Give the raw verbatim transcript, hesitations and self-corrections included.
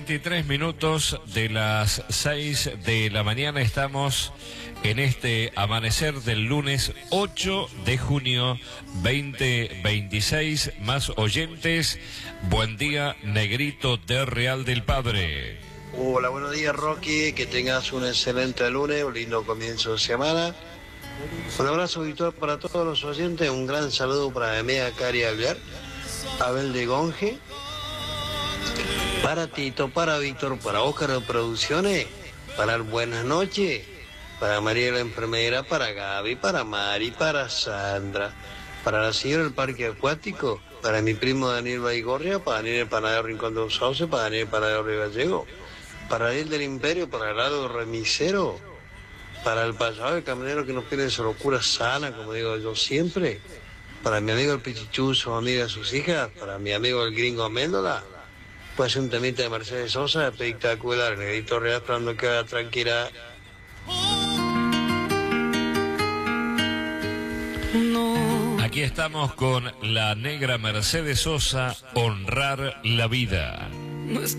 veintitrés minutos de las seis de la mañana. Estamos en este amanecer del lunes ocho de junio veinte veintiséis. Más oyentes. Buen día, Negrito de Real del Padre. Hola, buenos días, Rocky. Que tengas un excelente lunes, un lindo comienzo de semana. Un abrazo virtual para todos los oyentes. Un gran saludo para Emea Cari Alvear, Abel de Gonge, para Tito, para Víctor, para Óscar de Producciones, para el Buenas Noches, para María la Enfermera, para Gaby, para Mari, para Sandra, para la señora del Parque Acuático, para mi primo Daniel Baigorria, para Daniel el Panadero Rincón de los Sauces, para Daniel el Panadero Río Gallego, para Daniel del Imperio, para Lalo Remisero, para el pasado del camionero que nos pide esa locura sana, como digo yo siempre, para mi amigo el Pichichú, su amiga, sus hijas, para mi amigo el Gringo Améndola. Puede ser un temita de Mercedes Sosa, espectacular, Negrito Real, esperando que vaya tranquila. Aquí estamos con la negra Mercedes Sosa, Honrar la Vida.